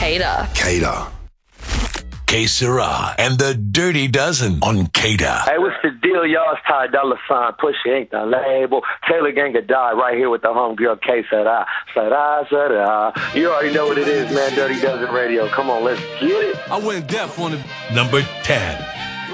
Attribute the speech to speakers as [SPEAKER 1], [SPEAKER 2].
[SPEAKER 1] Cater.
[SPEAKER 2] Cater.
[SPEAKER 3] K Sarah and the Dirty Dozen on Cater.
[SPEAKER 4] Hey, what's the deal, y'all? It's Ty Dolla $ign. Pusha ain't the label. Taylor Gang of Die right here with the homegirl K Sarah. Sarah. You already know what it is, man. Dirty Dozen Radio. Come on, let's get it.
[SPEAKER 3] I went deaf on the number 10.